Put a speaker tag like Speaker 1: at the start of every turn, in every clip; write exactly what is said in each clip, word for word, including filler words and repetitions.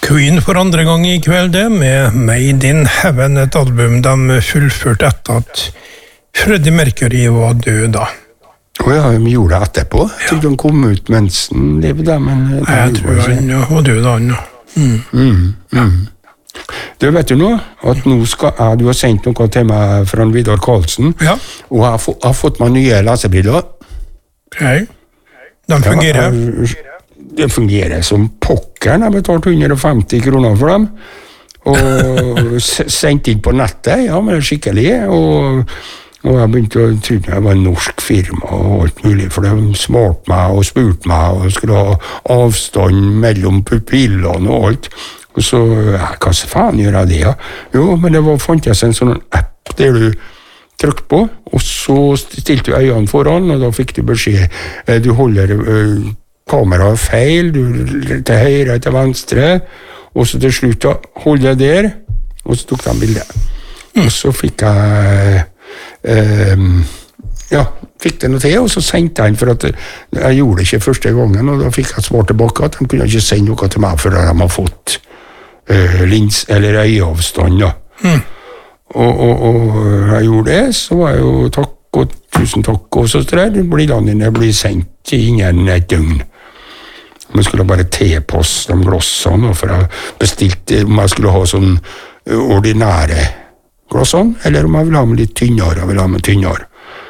Speaker 1: Queen for andre gang i kveld, det, med Made in Heaven, et album de fullførte etter at Freddie Mercury var død da.
Speaker 2: Og ja, de gjorde det etterpå. Jeg tror de kom ut mens den levde, men...
Speaker 1: Nei, jeg tror han ja, var død da, han. Mm.
Speaker 2: Mm, mm. Du vet du nå, at nå skal jeg, du har sendt noe til meg fra Vidar Karlsen,
Speaker 1: ja.
Speaker 2: Og jeg har, få, jeg har fått meg nye lesebriller.
Speaker 1: Ok. De fungerer?
Speaker 2: Ja, det fungerer som pokkeren. Jeg betalte hundre og femti kroner for dem. Og sendt inn på nettet, ja, men skikkelig. Og, og jeg begynte å tro det var en norsk firma og alt mulig, for de smarte meg og spurte meg, og skulle ha avstand mellom pupillene og alt. Og så, ja, hva faen gjør jeg det, ja? Jo, men det var, fant jeg en sånn app der du trykte på, og så stilte du øynene foran, og da fikk du beskjed. Du holder uh, kameraet feil, du til høyre, til venstre, og så til slutt da, holder jeg der, og så tok de bildet. Mm. Og så fikk jeg, uh, ja, fikk det noe til, og så sendte jeg inn, for at jeg gjorde det ikke første gangen, og da fikk jeg svar tilbake at de kunne ikke sende noe til meg, før de har fått uh, lins, eller øyeavstand, da. Mm. Og, og, og jeg gjorde det, så var jeg jo takk og tusen takk, og så tror jeg brillene dine blir sendt innen et døgn. Man skulle bare tilpasse de glassene, for jeg bestilte om jeg skulle ha sånn ordinære glassene, eller om jeg ville ha med litt tynnere, jeg ville ha med tynnere.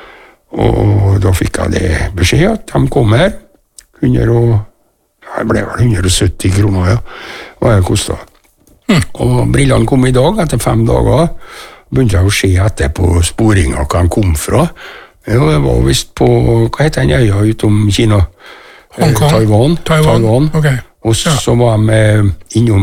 Speaker 2: Og da fikk jeg det beskjed at de kom her, hundre og, jeg ble vel hundre og sytti kroner, ja, hva jeg kostet. Mm. Og brillene kom i dag, etter fem dager, begynte jeg å se etter på sporingen hva han kom fra. Jo, jeg var vist på, hva heter den øya utom Kina?
Speaker 1: Hong Kong?
Speaker 2: Taiwan.
Speaker 1: Taiwan,
Speaker 2: Taiwan.
Speaker 1: ok.
Speaker 2: Og så ja. Var jeg med innom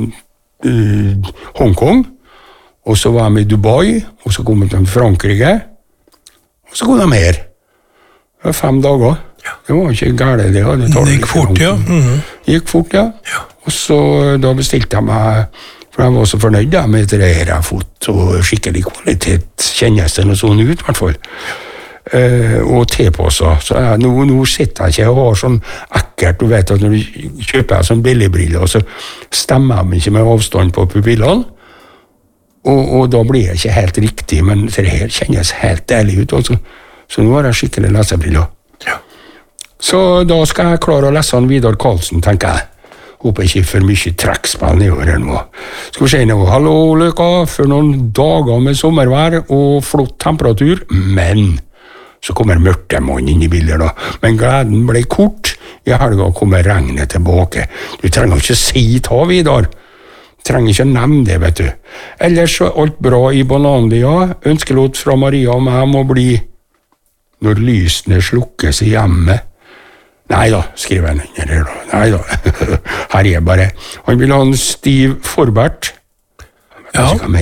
Speaker 2: uh, Hong Kong, og så var jeg med Dubai, og så kom jeg til Frankrike, og så kom de her. Det var fem dager. Ja. Det var ikke gærlig det. Det,
Speaker 1: det gikk fort, ja. Mm-hmm.
Speaker 2: Det gikk fort, ja. Ja. Og så da bestilte jeg meg, for jeg var så fornøyd da, med det jeg har fått, og skikkelig kvalitet kjennes det noe sånn ut, i hvert fall. Uh, og tilpasset. Så jeg, nå, nå sitter jeg ikke og har sånn ekkert, du vet at når du kjøper jeg sånn billigbriller, og så stemmer jeg ikke med avstand på pupillene, og, og da blir det ikke helt riktig, men det her kjennes helt deilig ut, altså. Så nå har jeg skikkelig lesebriller. Ja. Så da skal jeg klare å lese han Vidar Karlsen, tenker jeg. Håper ikke for mye trekkspill nedover her nå. Skal vi se nå. Hallo, Løkka. For noen dager med sommervær og flott temperatur, men så kommer mørkemann inn i bildet da. Men gleden ble kort. I helga kommer regnet tilbake. Du trenger ikke si ta, Vidar. Du trenger ikke nevne det, vet du. Ellers så er alt bra i Bananlia. Ønskelåt fra Maria og meg må bli når lysene slukkes i hjemmet. Nei da, skriver han under her da. Nei da, her er bare. Han vil ha en Steve Forbert. Ja.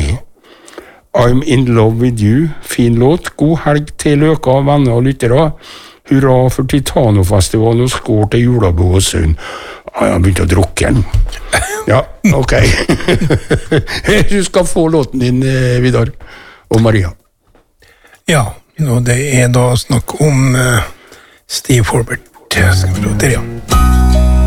Speaker 2: I'm in love with you. Fin låt. God helg til Løkka, venner og lyttere. Hurra for Titanofestivalen og skår til Julabo og Sønn. Ja, jeg har begynt å drukke den. Ja, ok. Du skal få låten din, Vidar. Og Maria.
Speaker 1: Ja, det er da snakk om uh, Steve Forbert. Skal vi låte det, ja.